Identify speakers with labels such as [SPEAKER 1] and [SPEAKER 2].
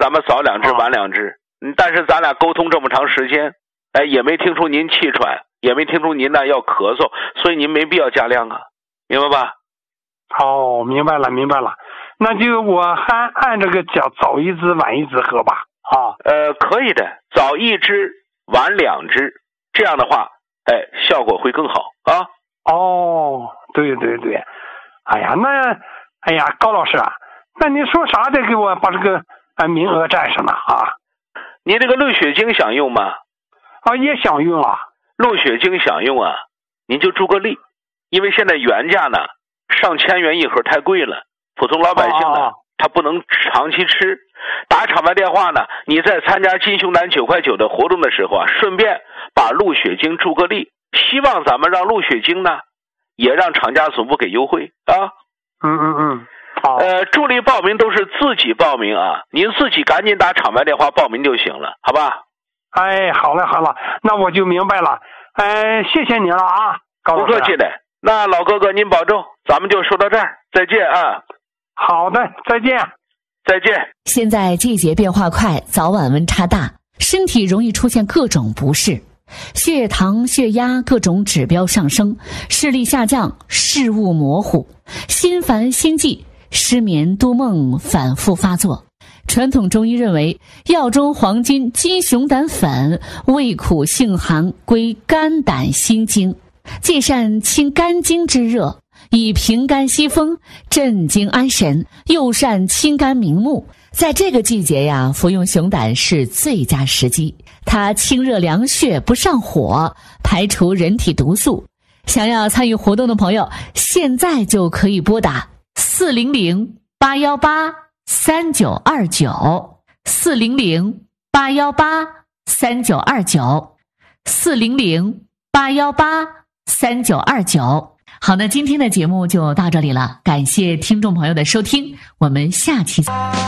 [SPEAKER 1] 咱们早2支晚2支，但是咱俩沟通这么长时间，也没听出您气喘，也没听出您那要咳嗽，所以您没必要加量啊，明白吧？
[SPEAKER 2] 哦，明白了。那就我还按这个讲，早1支晚1支喝吧。
[SPEAKER 1] 可以的，早1支晚2支，这样的话，效果会更好啊。
[SPEAKER 2] 哦，对。高老师啊，那你说啥得给我把这个名额占上呢啊？
[SPEAKER 1] 你这个鹿血精想用吗？
[SPEAKER 2] 也想用啊。
[SPEAKER 1] 鹿血精想用啊，您就助个力，因为现在原价呢上千元一盒太贵了，普通老百姓呢他不能长期吃。打场外电话呢，你在参加金熊胆9块9的活动的时候啊，顺便把鹿血精助个力，希望咱们让鹿血精呢也让厂家总部给优惠啊。
[SPEAKER 2] 好。
[SPEAKER 1] 助力报名都是自己报名啊，您自己赶紧打场外电话报名就行了，好吧？
[SPEAKER 2] 好了，那我就明白了。谢谢你了啊，高老师。
[SPEAKER 1] 不客气的。那老哥哥您保重，咱们就说到这儿，再见啊。
[SPEAKER 2] 好的，再见。
[SPEAKER 3] 现在季节变化快，早晚温差大，身体容易出现各种不适，血糖、血压各种指标上升，视力下降，视物模糊，心烦心悸，失眠多梦反复发作。传统中医认为，药中黄金金熊胆粉味苦性寒，归肝胆心经，既善清肝经之热，以平肝息风，镇惊安神，又善清肝明目。在这个季节呀，服用熊胆是最佳时机。它清热凉血，不上火，排除人体毒素。想要参与活动的朋友，现在就可以拨打400-818-3929，400-818-3929。好，那今天的节目就到这里了，感谢听众朋友的收听，我们下期再见。